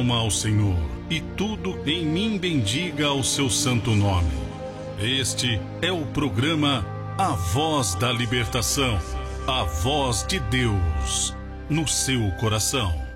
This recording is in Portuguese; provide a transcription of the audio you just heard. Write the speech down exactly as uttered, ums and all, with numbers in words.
Ao Senhor, e tudo em mim bendiga ao seu santo nome. Este é o programa A Voz da Libertação, a voz de Deus no seu coração.